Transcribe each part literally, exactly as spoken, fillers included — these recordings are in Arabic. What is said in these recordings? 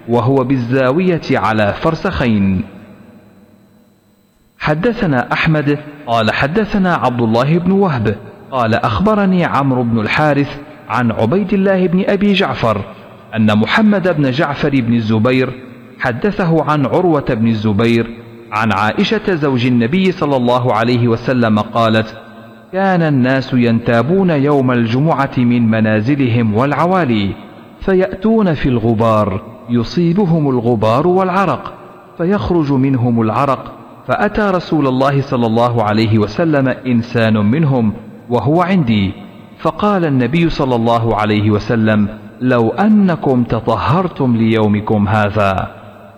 وهو بالزاوية على فرسخين. حدثنا أحمد قال حدثنا عبد الله بن وهب قال أخبرني عمرو بن الحارث عن عبيد الله بن أبي جعفر أن محمد بن جعفر بن الزبير حدثه عن عروة بن الزبير عن عائشة زوج النبي صلى الله عليه وسلم قالت: كان الناس ينتابون يوم الجمعة من منازلهم والعوالي، فيأتون في الغبار يصيبهم الغبار والعرق، فيخرج منهم العرق، فأتى رسول الله صلى الله عليه وسلم إنسان منهم وهو عندي، فقال النبي صلى الله عليه وسلم: لو أنكم تطهرتم ليومكم هذا.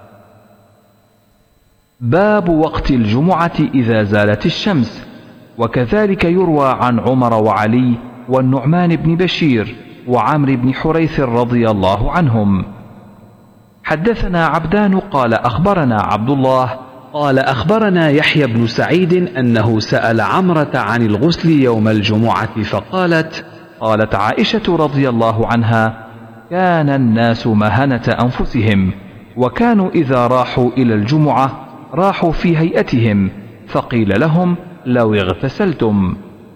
باب وقت الجمعة إذا زالت الشمس. وكذلك يروى عن عمر وعلي والنعمان بن بشير وعمرو بن حريث رضي الله عنهم. حدثنا عبدان قال أخبرنا عبد الله قال أخبرنا يحيى بن سعيد أنه سأل عمرة عن الغسل يوم الجمعة فقالت: قالت عائشة رضي الله عنها: كان الناس مهنة أنفسهم، وكانوا إذا راحوا إلى الجمعة راحوا في هيئتهم، فقيل لهم: لو اغتسلتم.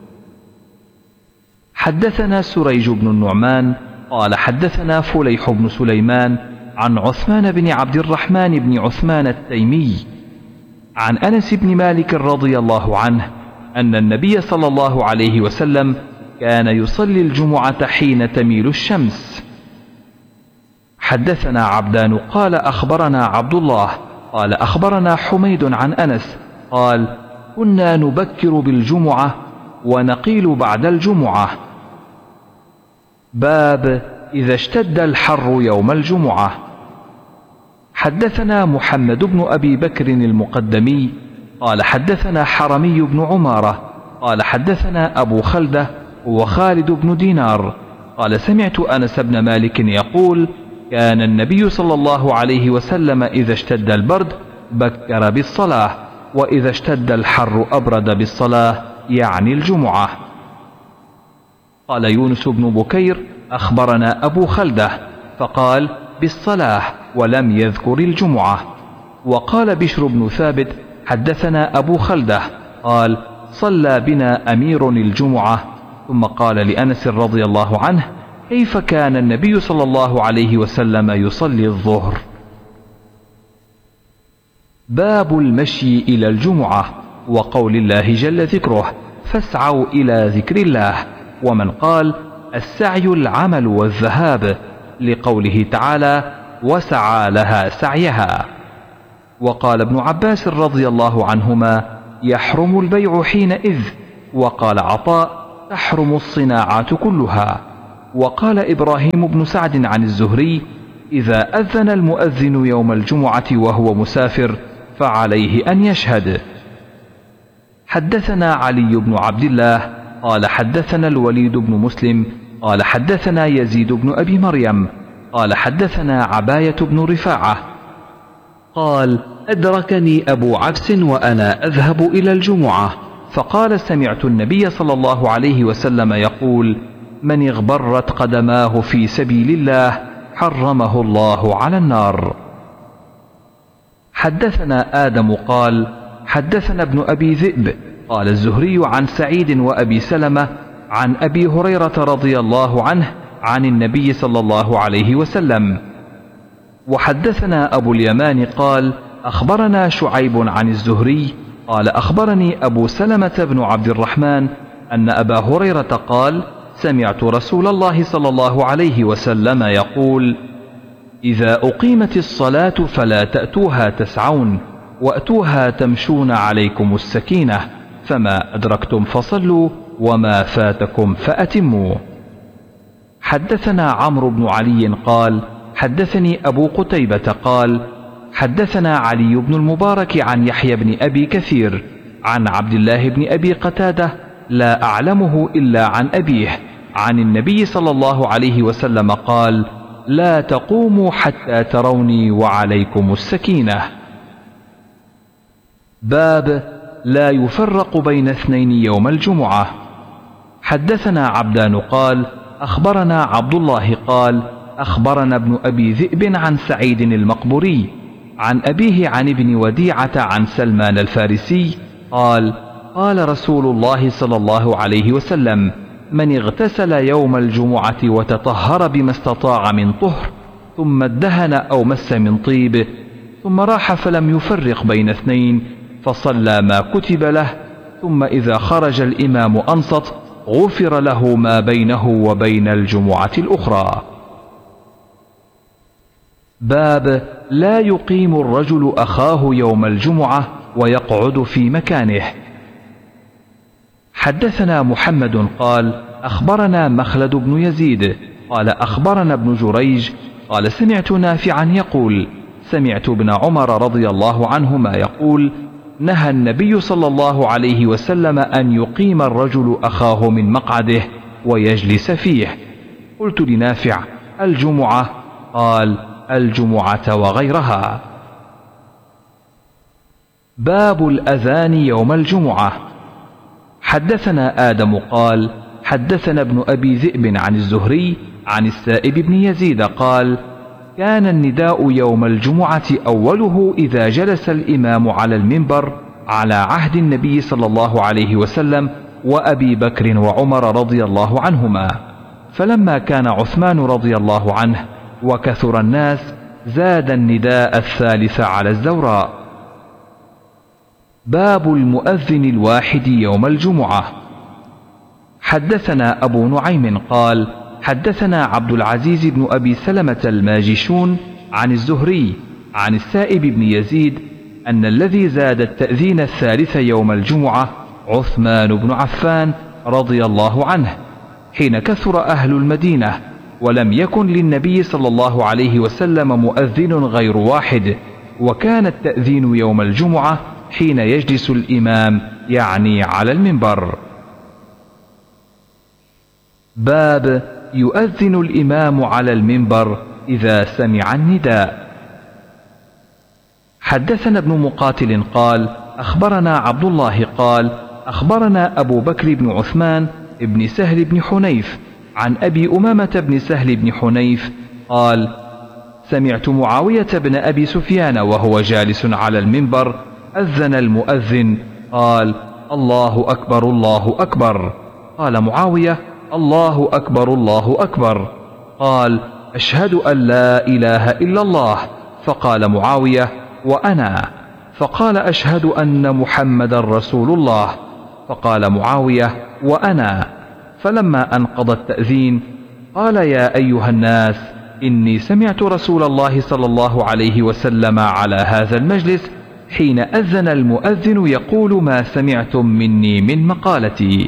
حدثنا سريج بن النعمان قال حدثنا فليح بن سليمان عن عثمان بن عبد الرحمن بن عثمان التيمي عن أنس بن مالك رضي الله عنه أن النبي صلى الله عليه وسلم كان يصلي الجمعة حين تميل الشمس. حدثنا عبدان قال أخبرنا عبد الله قال أخبرنا حميد عن أنس قال: كنا نبكر بالجمعة ونقيل بعد الجمعة. باب إذا اشتد الحر يوم الجمعة. حدثنا محمد بن أبي بكر المقدمي قال حدثنا حرمي بن عمارة قال حدثنا أبو خلدة وخالد بن دينار قال: سمعت أنس بن مالك يقول: كان النبي صلى الله عليه وسلم إذا اشتد البرد بكر بالصلاة، وإذا اشتد الحر أبرد بالصلاة، يعني الجمعة. قال يونس بن بكير: أخبرنا أبو خلدة فقال: بالصلاة، ولم يذكر الجمعة. وقال بشر بن ثابت: حدثنا أبو خلدة قال: صلى بنا أمير الجمعة. ثم قال لأنس رضي الله عنه: كيف كان النبي صلى الله عليه وسلم يصلي الظهر؟ باب المشي إلى الجمعة، وقول الله جل ذكره: فاسعوا إلى ذكر الله. ومن قال: السعي العمل والذهاب، لقوله تعالى: وسعى لها سعيها. وقال ابن عباس رضي الله عنهما: يحرم البيع حينئذ. وقال عطاء: تحرم الصناعات كلها. وقال إبراهيم بن سعد عن الزهري: إذا أذن المؤذن يوم الجمعة وهو مسافر فعليه أن يشهد. حدثنا علي بن عبد الله قال حدثنا الوليد بن مسلم قال حدثنا يزيد بن أبي مريم قال حدثنا عباية بن رفاعة قال: أدركني أبو عبس وأنا أذهب إلى الجمعة، فقال: سمعت النبي صلى الله عليه وسلم يقول: من اغبرت قدماه في سبيل الله حرمه الله على النار. حدثنا آدم قال حدثنا ابن أبي ذئب قال الزهري عن سعيد وأبي سلمة عن أبي هريرة رضي الله عنه عن النبي صلى الله عليه وسلم. وحدثنا أبو اليمان قال أخبرنا شعيب عن الزهري قال أخبرني أبو سلمة بن عبد الرحمن أن أبا هريرة قال: سمعت رسول الله صلى الله عليه وسلم يقول: إذا أقيمت الصلاة فلا تأتوها تسعون، وأتوها تمشون عليكم السكينة، فما أدركتم فصلوا، وما فاتكم فأتموا. حدثنا عمرو بن علي قال حدثني أبو قتيبة قال حدثنا علي بن المبارك عن يحيى بن أبي كثير عن عبد الله بن أبي قتادة لا أعلمه إلا عن أبيه عن النبي صلى الله عليه وسلم قال: لا تقوموا حتى تروني وعليكم السكينة. باب لا يفرق بين اثنين يوم الجمعة. حدثنا عبدان قال أخبرنا عبد الله قال أخبرنا ابن أبي ذئب عن سعيد المقبوري عن أبيه عن ابن وديعة عن سلمان الفارسي قال قال رسول الله صلى الله عليه وسلم من اغتسل يوم الجمعة وتطهر بما استطاع من طهر ثم ادهن أو مس من طيب ثم راح فلم يفرق بين اثنين فصلى ما كتب له ثم إذا خرج الإمام أنصت غفر له ما بينه وبين الجمعة الأخرى. باب لا يقيم الرجل أخاه يوم الجمعة ويقعد في مكانه. حدثنا محمد قال أخبرنا مخلد بن يزيد قال أخبرنا ابن جريج قال سمعت نافعا يقول سمعت ابن عمر رضي الله عنهما يقول نهى النبي صلى الله عليه وسلم أن يقيم الرجل أخاه من مقعده ويجلس فيه. قلت لنافع الجمعة؟ قال الجمعة وغيرها. باب الأذان يوم الجمعة. حدثنا آدم قال حدثنا ابن أبي ذئب عن الزهري عن السائب بن يزيد قال كان النداء يوم الجمعة أوله إذا جلس الإمام على المنبر على عهد النبي صلى الله عليه وسلم وأبي بكر وعمر رضي الله عنهما، فلما كان عثمان رضي الله عنه وكثر الناس زاد النداء الثالث على الزوراء. باب المؤذن الواحد يوم الجمعة. حدثنا أبو نعيم قال حدثنا عبد العزيز بن أبي سلمة الماجشون عن الزهري عن السائب بن يزيد أن الذي زاد التأذين الثالث يوم الجمعة عثمان بن عفان رضي الله عنه حين كثر أهل المدينة ولم يكن للنبي صلى الله عليه وسلم مؤذن غير واحد، وكان التأذين يوم الجمعة حين يجلس الإمام يعني على المنبر. باب يؤذن الإمام على المنبر إذا سمع النداء. حدثنا ابن مقاتل قال أخبرنا عبد الله قال أخبرنا أبو بكر بن عثمان ابن سهل بن حنيف عن أبي أمامة بن سهل بن حنيف قال سمعت معاوية بن أبي سفيان وهو جالس على المنبر أذن المؤذن قال الله أكبر الله أكبر. قال معاوية الله أكبر الله أكبر. قال أشهد أن لا إله إلا الله. فقال معاوية وأنا. فقال أشهد أن محمد رسول الله. فقال معاوية وأنا. فلما أنقضى التأذين قال يا أيها الناس إني سمعت رسول الله صلى الله عليه وسلم على هذا المجلس حين أذن المؤذن يقول ما سمعتم مني من مقالتي.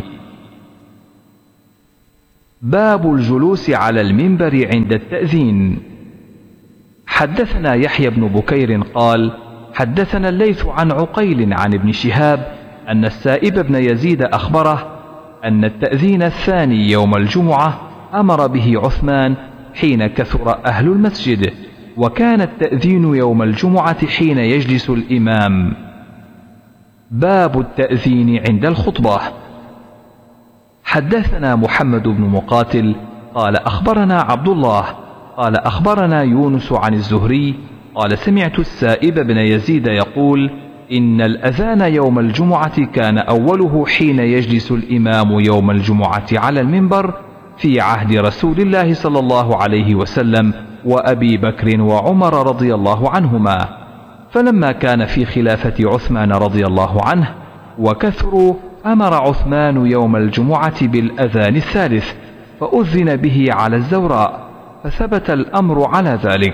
باب الجلوس على المنبر عند التأذين. حدثنا يحيى بن بكير قال حدثنا الليث عن عقيل عن ابن شهاب أن السائب بن يزيد أخبره أن التأذين الثاني يوم الجمعة أمر به عثمان حين كثر أهل المسجد، وكان التأذين يوم الجمعة حين يجلس الإمام. باب التأذين عند الخطبة. حدثنا محمد بن مقاتل قال أخبرنا عبد الله قال أخبرنا يونس عن الزهري قال سمعت السائب بن يزيد يقول إن الأذان يوم الجمعة كان أوله حين يجلس الإمام يوم الجمعة على المنبر في عهد رسول الله صلى الله عليه وسلم وأبي بكر وعمر رضي الله عنهما، فلما كان في خلافة عثمان رضي الله عنه وكثروا أمر عثمان يوم الجمعة بالأذان الثالث فأذن به على الزوراء، فثبت الأمر على ذلك.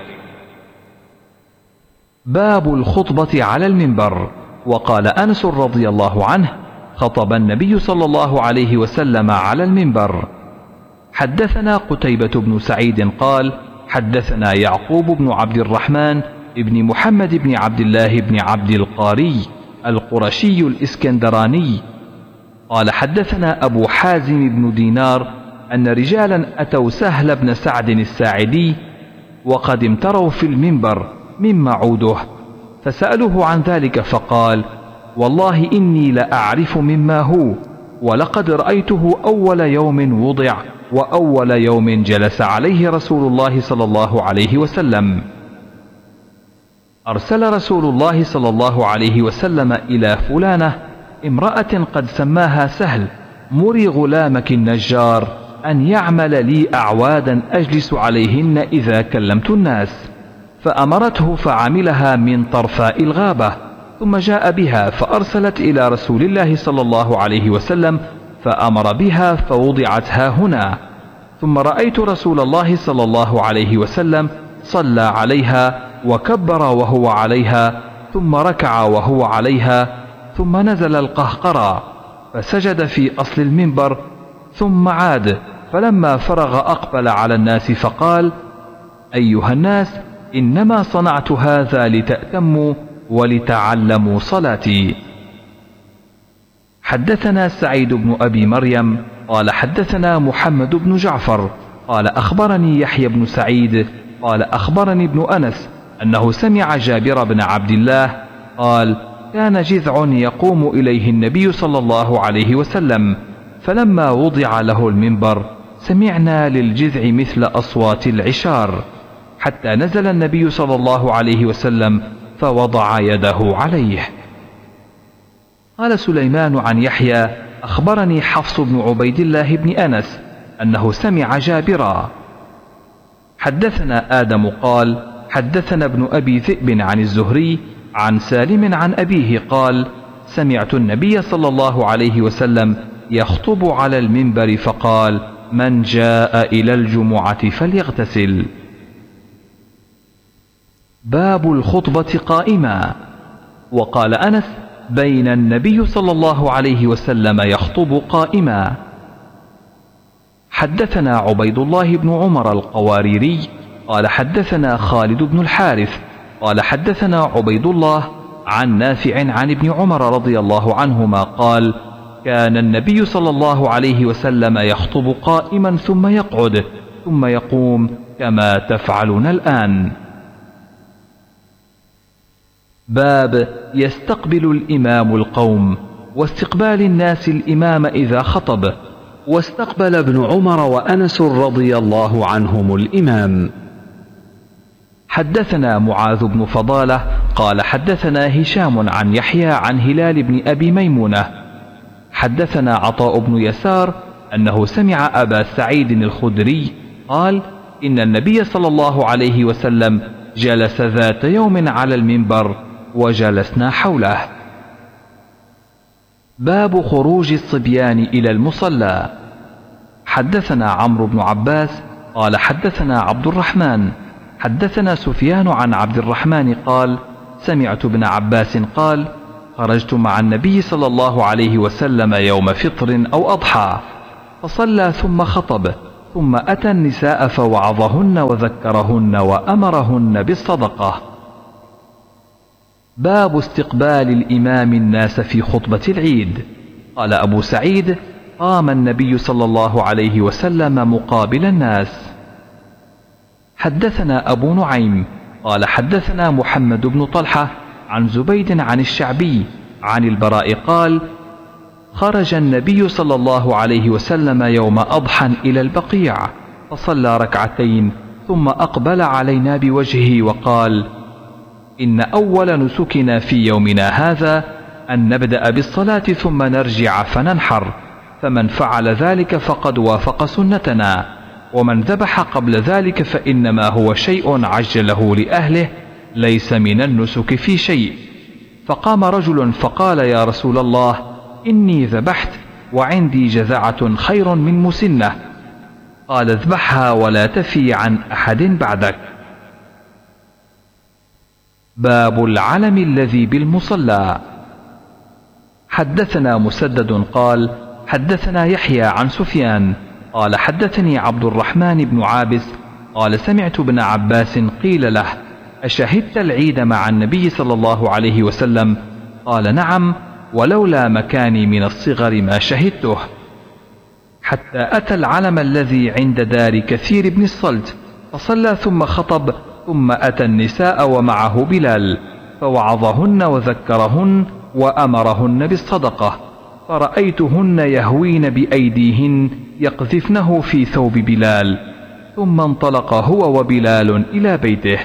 باب الخطبة على المنبر. وقال أنس رضي الله عنه خطب النبي صلى الله عليه وسلم على المنبر. حدثنا قتيبة بن سعيد قال حدثنا يعقوب بن عبد الرحمن ابن محمد بن عبد الله بن عبد القاري القرشي الإسكندراني قال حدثنا أبو حازم بن دينار أن رجالا أتوا سهل بن سعد الساعدي وقد امتروا في المنبر مما عوده، فسألوه عن ذلك فقال والله إني لأعرف مما هو، ولقد رأيته أول يوم وضع وأول يوم جلس عليه رسول الله صلى الله عليه وسلم. أرسل رسول الله صلى الله عليه وسلم إلى فلانة امرأة قد سماها سهل: مري غلامك النجار أن يعمل لي أعوادا أجلس عليهن إذا كلمت الناس. فأمرته فعملها من طرفاء الغابة، ثم جاء بها فأرسلت إلى رسول الله صلى الله عليه وسلم فأمر بها فوضعت ها هنا. ثم رأيت رسول الله صلى الله عليه وسلم صلى عليها وكبر وهو عليها، ثم ركع وهو عليها، ثم نزل القهقرى فسجد في أصل المنبر، ثم عاد، فلما فرغ أقبل على الناس فقال: أيها الناس، إنما صنعت هذا لتأتموا ولتعلموا صلاتي. حدثنا سعيد بن أبي مريم قال حدثنا محمد بن جعفر قال أخبرني يحيى بن سعيد قال أخبرني ابن أنس أنه سمع جابر بن عبد الله قال: كان جذع يقوم إليه النبي صلى الله عليه وسلم، فلما وضع له المنبر سمعنا للجذع مثل أصوات العشار، حتى نزل النبي صلى الله عليه وسلم فوضع يده عليه. قال سليمان عن يحيى: أخبرني حفص بن عبيد الله بن أنس أنه سمع جابرا. حدثنا آدم قال: حدثنا ابن أبي ذئب عن الزهري عن سالم عن أبيه قال: سمعت النبي صلى الله عليه وسلم يخطب على المنبر فقال: من جاء إلى الجمعة فليغتسل. باب الخطبة قائما. وقال أنس: بين النبي صلى الله عليه وسلم يخطب قائما. حدثنا عبيد الله بن عمر القواريري قال حدثنا خالد بن الحارث قال حدثنا عبيد الله عن نافع عن ابن عمر رضي الله عنهما قال: كان النبي صلى الله عليه وسلم يخطب قائما ثم يقعد ثم يقوم كما تفعلون الآن. باب يستقبل الإمام القوم واستقبال الناس الإمام إذا خطب. واستقبل ابن عمر وأنس رضي الله عنهم الإمام. حدثنا معاذ بن فضالة قال حدثنا هشام عن يحيى عن هلال بن أبي ميمونة حدثنا عطاء بن يسار أنه سمع أبا سعيد الخدري قال: إن النبي صلى الله عليه وسلم جلس ذات يوم على المنبر وجلسنا حوله. باب خروج الصبيان إلى المصلى. حدثنا عمرو بن عباس قال حدثنا عبد الرحمن حدثنا سفيان عن عبد الرحمن قال: سمعت ابن عباس قال: خرجت مع النبي صلى الله عليه وسلم يوم فطر أو أضحى فصلى ثم خطب ثم أتى النساء فوعظهن وذكرهن وأمرهن بالصدقة. باب استقبال الإمام الناس في خطبة العيد. قال أبو سعيد: قام النبي صلى الله عليه وسلم مقابل الناس. حدثنا أبو نعيم قال حدثنا محمد بن طلحة عن زبيد عن الشعبي عن البراء قال: خرج النبي صلى الله عليه وسلم يوم أضحى إلى البقيع فصلى ركعتين ثم أقبل علينا بوجهه وقال: إن أول نسكنا في يومنا هذا أن نبدأ بالصلاة ثم نرجع فننحر، فمن فعل ذلك فقد وافق سنتنا، ومن ذبح قبل ذلك فإنما هو شيء عجله لأهله ليس من النسك في شيء. فقام رجل فقال: يا رسول الله، إني ذبحت وعندي جذعة خير من مسنة. قال: اذبحها ولا تفي عن أحد بعدك. باب العلم الذي بالمصلى. حدثنا مسدد قال حدثنا يحيى عن سفيان قال حدثني عبد الرحمن بن عابس قال: سمعت ابن عباس قيل له: أشهدت العيد مع النبي صلى الله عليه وسلم؟ قال: نعم، ولولا مكاني من الصغر ما شهدته. حتى أتى العلم الذي عند دار كثير بن الصلت فصلى ثم خطب، ثم أتى النساء ومعه بلال فوعظهن وذكرهن وأمرهن بالصدقة، فرأيتهن يهوين بأيديهن يقذفنه في ثوب بلال، ثم انطلق هو وبلال إلى بيته.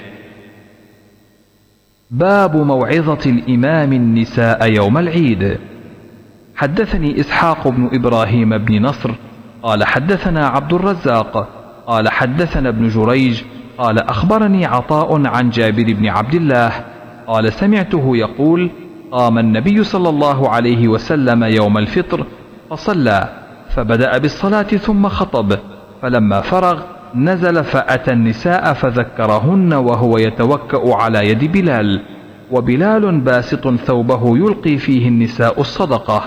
باب موعظة الإمام النساء يوم العيد. حدثني إسحاق بن إبراهيم بن نصر قال حدثنا عبد الرزاق قال حدثنا ابن جريج قال أخبرني عطاء عن جابر بن عبد الله قال سمعته يقول: قام النبي صلى الله عليه وسلم يوم الفطر فصلى، فبدأ بالصلاة ثم خطب، فلما فرغ نزل فأتى النساء فذكرهن وهو يتوكأ على يد بلال، وبلال باسط ثوبه يلقي فيه النساء الصدقة.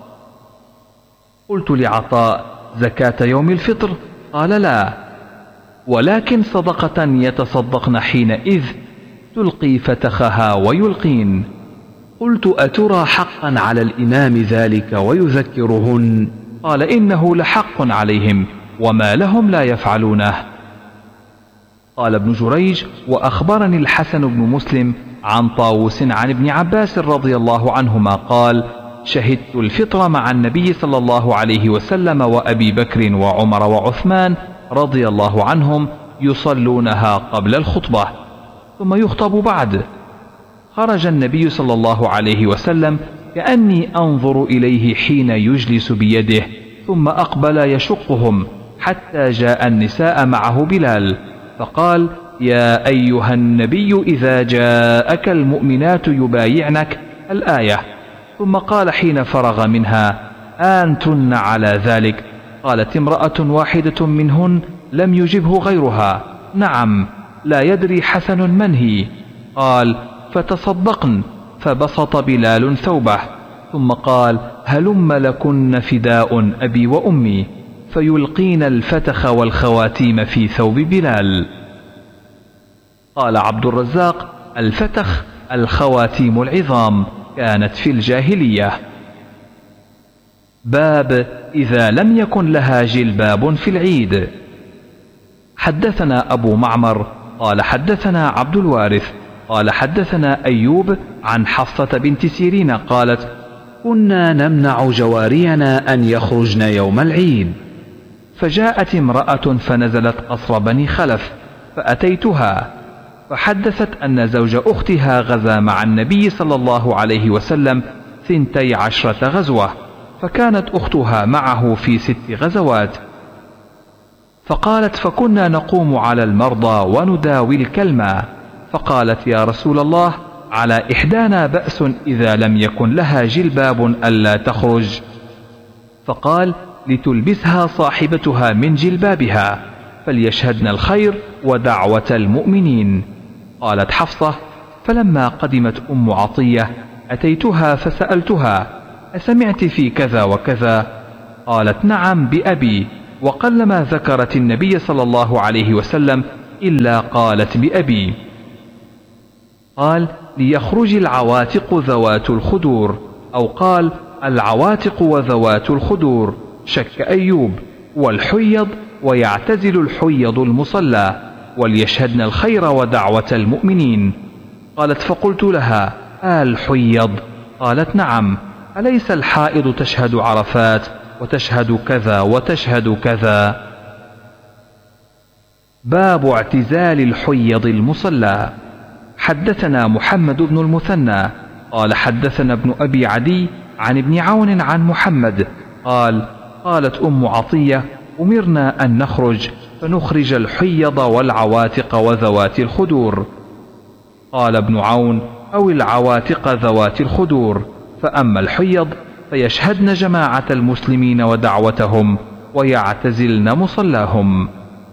قلت لعطاء: زكاة يوم الفطر؟ قال: لا، ولكن صدقة يتصدقن حينئذ تلقي فتخها ويلقين. قلت: أترى حقا على الإمام ذلك ويذكرهن؟ قال: إنه لحق عليهم، وما لهم لا يفعلونه. قال ابن جريج: وأخبرني الحسن بن مسلم عن طاووس عن ابن عباس رضي الله عنهما قال: شهدت الفطر مع النبي صلى الله عليه وسلم وأبي بكر وعمر وعثمان رضي الله عنهم يصلونها قبل الخطبة، ثم يخطب بعد. خرج النبي صلى الله عليه وسلم كأني أنظر إليه حين يجلس بيده، ثم أقبل يشقهم حتى جاء النساء معه بلال، فقال: يا أيها النبي إذا جاءك المؤمنات يبايعنك، الآية. ثم قال حين فرغ منها: أنتن على ذلك؟ قالت امرأة واحدة منهن لم يجبه غيرها: نعم، لا يدري حسن من هي. قال: فتصدقن. فبسط بلال ثوبه، ثم قال: هلم لكن فداء أبي وأمي، فيلقين الفتخ والخواتيم في ثوب بلال. قال عبد الرزاق: الفتخ الخواتيم العظام، كانت في الجاهلية. باب إذا لم يكن لها جلباب في العيد. حدثنا أبو معمر قال حدثنا عبد الوارث قال حدثنا أيوب عن حفصة بنت سيرين قالت: كنا نمنع جوارينا أن يخرجن يوم العيد، فجاءت امرأة فنزلت قصر بني خلف، فأتيتها فحدثت أن زوج أختها غزا مع النبي صلى الله عليه وسلم ثنتي عشرة غزوة، فكانت أختها معه في ست غزوات. فقالت: فكنا نقوم على المرضى ونداوي الكلمة، فقالت: يا رسول الله، على إحدانا بأس إذا لم يكن لها جلباب ألا تخرج؟ فقال: لتلبسها صاحبتها من جلبابها، فليشهدن الخير ودعوة المؤمنين. قالت حفصة: فلما قدمت أم عطية أتيتها فسألتها: أسمعت في كذا وكذا؟ قالت: نعم بأبي، وقلما ذكرت النبي صلى الله عليه وسلم إلا قالت بأبي. قال: ليخرج العواتق ذوات الخدور، أو قال العواتق وذوات الخدور، شك أيوب، والحيض، ويعتزل الحيض المصلى، وليشهدن الخير ودعوة المؤمنين. قالت: فقلت لها: الحيض؟ قالت: نعم، أليس الحائض تشهد عرفات وتشهد كذا وتشهد كذا؟ باب اعتزال الحيض المصلى. حدثنا محمد بن المثنى قال حدثنا ابن أبي عدي عن ابن عون عن محمد قال: قالت أم عطية: أمرنا أن نخرج فنخرج الحيض والعواتق وذوات الخدور. قال ابن عون: أو العواتق ذوات الخدور، فأما الحيض فيشهدن جماعة المسلمين ودعوتهم ويعتزلن مصلاهم.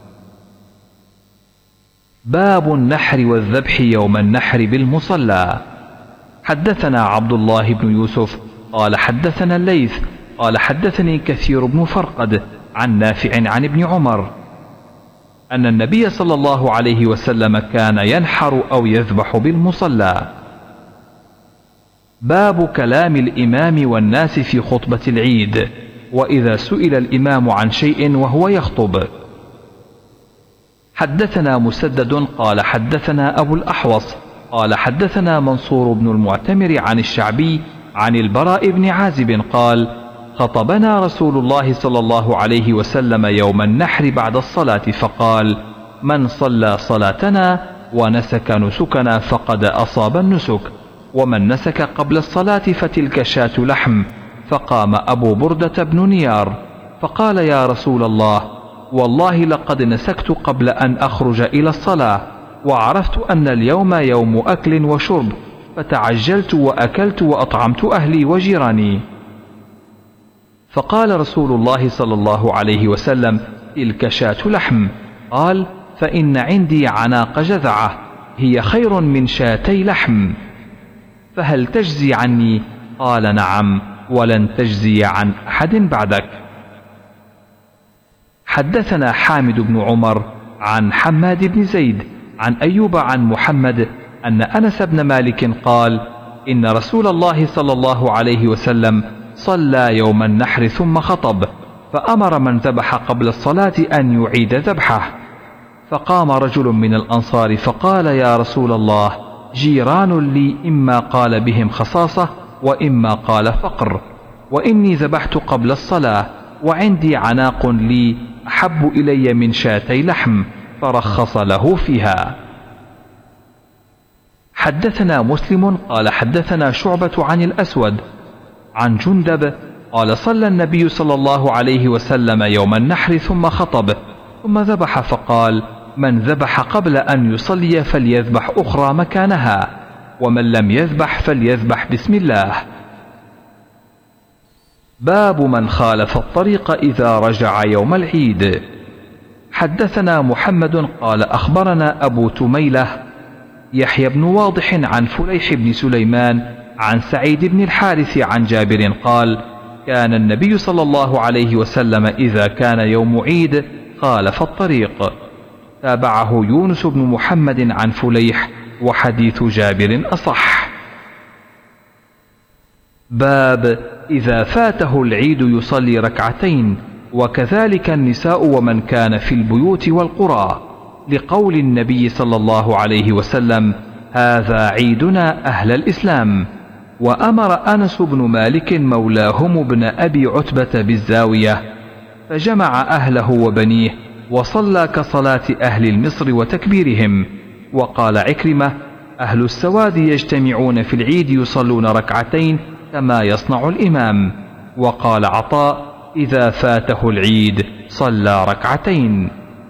باب النحر والذبح يوم النحر بالمصلى. حدثنا عبد الله بن يوسف قال حدثنا الليث قال حدثني كثير بن فرقد عن نافع عن ابن عمر أن النبي صلى الله عليه وسلم كان ينحر أو يذبح بالمصلى. باب كلام الإمام والناس في خطبة العيد، وإذا سئل الإمام عن شيء وهو يخطب. حدثنا مسدد قال حدثنا أبو الأحوص قال حدثنا منصور بن المعتمر عن الشعبي عن البراء بن عازب قال: خطبنا رسول الله صلى الله عليه وسلم يوم النحر بعد الصلاة فقال: من صلى صلاتنا ونسك نسكنا فقد أصاب النسك، ومن نسك قبل الصلاة فتلك شاة لحم. فقام أبو بردة بن نيار فقال: يا رسول الله، والله لقد نسكت قبل أن أخرج إلى الصلاة، وعرفت أن اليوم يوم أكل وشرب، فتعجلت وأكلت وأطعمت أهلي وجيراني. فقال رسول الله صلى الله عليه وسلم: تلك شاة لحم. قال: فإن عندي عناق جذعة هي خير من شاتي لحم، فهل تجزي عني؟ قال: نعم، ولن تجزي عن أحد بعدك. حدثنا حامد بن عمر عن حماد بن زيد عن أيوب عن محمد أن أنس بن مالك قال: إن رسول الله صلى الله عليه وسلم صلى يوم النحر ثم خطب، فأمر من ذبح قبل الصلاة أن يعيد ذبحه. فقام رجل من الأنصار فقال: يا رسول الله، جيران لي إما قال بهم خصاصة وإما قال فقر، وإني ذبحت قبل الصلاة، وعندي عناق لي أحب إلي من شاتي لحم، فرخص له فيها. حدثنا مسلم قال حدثنا شعبة عن الأسود عن جندب قال: صلى النبي صلى الله عليه وسلم يوم النحر ثم خطب، ثم ذبح فقال: من ذبح قبل أن يصلي فليذبح أخرى مكانها، ومن لم يذبح فليذبح بسم الله. باب من خالف الطريق إذا رجع يوم العيد. حدثنا محمد قال أخبرنا أبو تميلة يحيى بن واضح عن فليح بن سليمان عن سعيد بن الحارث عن جابر قال: كان النبي صلى الله عليه وسلم إذا كان يوم عيد خالف الطريق. تابعه يونس بن محمد عن فليح، وحديث جابر أصح. باب إذا فاته العيد يصلي ركعتين، وكذلك النساء ومن كان في البيوت والقرى، لقول النبي صلى الله عليه وسلم: هذا عيدنا أهل الإسلام. وأمر أنس بن مالك مولاهم بن أبي عتبة بالزاوية، فجمع أهله وبنيه وصلى كصلاة أهل المصر وتكبيرهم. وقال عكرمة: أهل السواد يجتمعون في العيد يصلون ركعتين كما يصنع الإمام. وقال عطاء: إذا فاته العيد صلى ركعتين.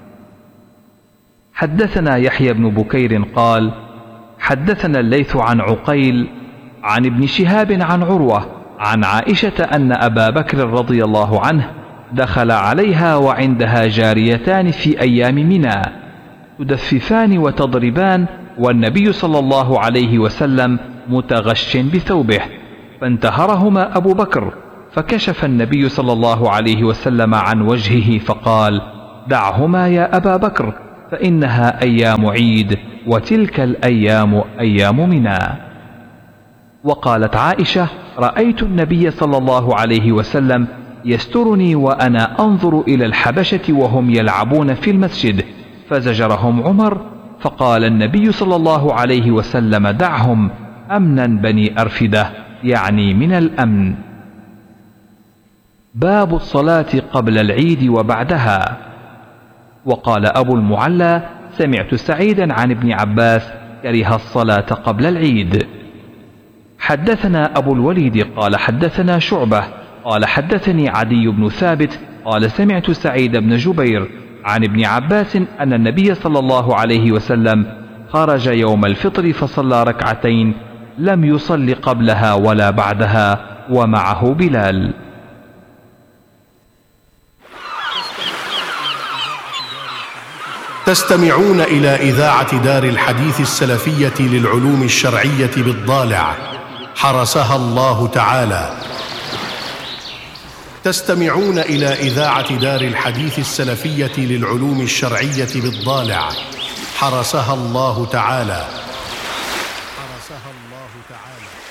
حدثنا يحيى بن بكير قال حدثنا الليث عن عقيل عن ابن شهاب عن عروة عن عائشة أن أبا بكر رضي الله عنه دخل عليها وعندها جاريتان في أيام منى تدففان وتضربان، والنبي صلى الله عليه وسلم متغش بثوبه، فانتهرهما أبو بكر، فكشف النبي صلى الله عليه وسلم عن وجهه فقال: دعهما يا أبا بكر، فإنها أيام عيد، وتلك الأيام أيام منى. وقالت عائشة: رأيت النبي صلى الله عليه وسلم يسترني وأنا أنظر إلى الحبشة وهم يلعبون في المسجد، فزجرهم عمر، فقال النبي صلى الله عليه وسلم: دعهم، أمنا بني أرفدة، يعني من الأمن. باب الصلاة قبل العيد وبعدها. وقال أبو المعلى: سمعت سعيدا عن ابن عباس كره الصلاة قبل العيد. حدثنا أبو الوليد قال حدثنا شعبة قال حدثني عدي بن ثابت قال سمعت سعيد بن جبير عن ابن عباس أن النبي صلى الله عليه وسلم خرج يوم الفطر فصلى ركعتين، لم يصل قبلها ولا بعدها، ومعه بلال. تستمعون إلى إذاعة دار الحديث السلفية للعلوم الشرعية بالضالع، حرسها الله تعالى. تستمعون إلى إذاعة دار الحديث السلفية للعلوم الشرعية بالضالع، حرسها الله تعالى.